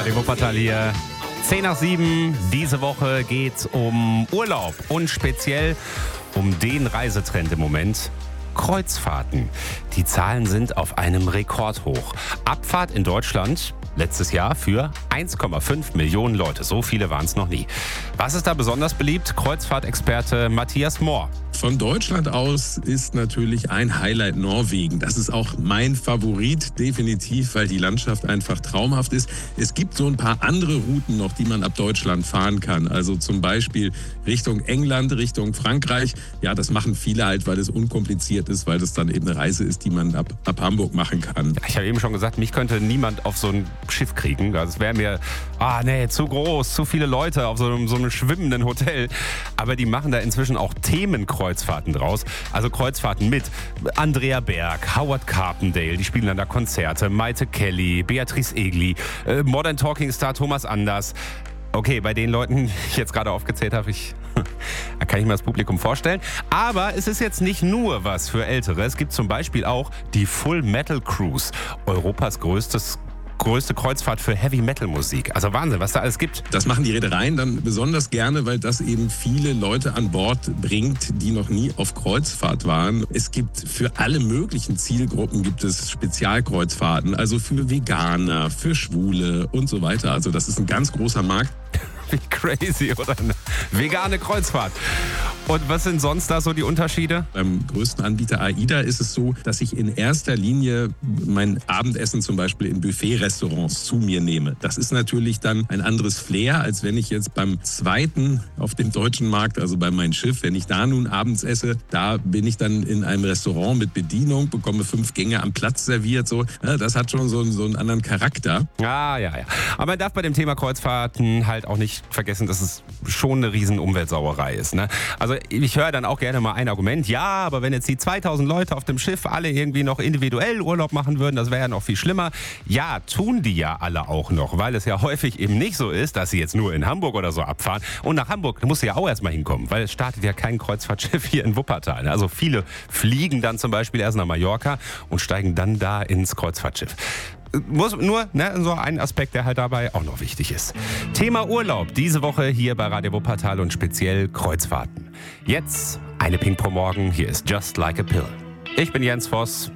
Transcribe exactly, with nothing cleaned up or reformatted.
Radio Wuppertal hier. zehn nach sieben. Diese Woche geht's um Urlaub und speziell um den Reisetrend im Moment. Kreuzfahrten. Die Zahlen sind auf einem Rekordhoch. Abfahrt in Deutschland letztes Jahr für eins Komma fünf Millionen Leute. So viele waren es noch nie. Was ist da besonders beliebt? Kreuzfahrtexperte Matthias Mohr. Von Deutschland aus ist natürlich ein Highlight Norwegen. Das ist auch mein Favorit, definitiv, weil die Landschaft einfach traumhaft ist. Es gibt so ein paar andere Routen noch, die man ab Deutschland fahren kann. Also zum Beispiel Richtung England, Richtung Frankreich. Ja, das machen viele halt, weil es unkompliziert ist, weil das dann eben eine Reise ist, die man ab, ab Hamburg machen kann. Ich habe eben schon gesagt, mich könnte niemand auf so ein Schiff kriegen. Das wäre mir, ah nee, zu groß, zu viele Leute auf so einem, so einem schwimmenden Hotel. Aber die machen da inzwischen auch Themenkreuzfahrten draus. Also Kreuzfahrten mit Andrea Berg, Howard Carpendale, die spielen dann da Konzerte, Maite Kelly, Beatrice Egli, äh, Modern Talking Star Thomas Anders. Okay, bei den Leuten, die ich jetzt gerade aufgezählt habe, ich, da kann ich mir das Publikum vorstellen. Aber es ist jetzt nicht nur was für Ältere. Es gibt zum Beispiel auch die Full Metal Cruise, Europas größtes größte Kreuzfahrt für Heavy-Metal-Musik. Also Wahnsinn, was da alles gibt. Das machen die Reedereien dann besonders gerne, weil das eben viele Leute an Bord bringt, die noch nie auf Kreuzfahrt waren. Es gibt für alle möglichen Zielgruppen gibt es Spezialkreuzfahrten, also für Veganer, für Schwule und so weiter. Also das ist ein ganz großer Markt. Wie crazy, oder? Eine vegane Kreuzfahrt. Und was sind sonst da so die Unterschiede? Beim größten Anbieter AIDA ist es so, dass ich in erster Linie mein Abendessen zum Beispiel in Buffet-Restaurants zu mir nehme. Das ist natürlich dann ein anderes Flair, als wenn ich jetzt beim zweiten auf dem deutschen Markt, also bei meinem Schiff, wenn ich da nun abends esse, da bin ich dann in einem Restaurant mit Bedienung, bekomme fünf Gänge am Platz serviert. So. Ja, das hat schon so einen, so einen anderen Charakter. Ah, ja, ja. Aber man darf bei dem Thema Kreuzfahrten halt auch nicht vergessen, dass es schon eine riesen Umweltsauerei ist. Ne? Also ich höre dann auch gerne mal ein Argument, ja, aber wenn jetzt die zweitausend Leute auf dem Schiff alle irgendwie noch individuell Urlaub machen würden, das wäre ja noch viel schlimmer. Ja, tun die ja alle auch noch, weil es ja häufig eben nicht so ist, dass sie jetzt nur in Hamburg oder so abfahren. Und nach Hamburg musst du ja auch erstmal hinkommen, weil es startet ja kein Kreuzfahrtschiff hier in Wuppertal. Ne? Also viele fliegen dann zum Beispiel erst nach Mallorca und steigen dann da ins Kreuzfahrtschiff. Muss nur ne, so ein Aspekt, der halt dabei auch noch wichtig ist. Thema Urlaub, diese Woche hier bei Radio Wuppertal und speziell Kreuzfahrten. Jetzt eine Pink pro Morgen, hier ist Just Like a Pill. Ich bin Jens Voss,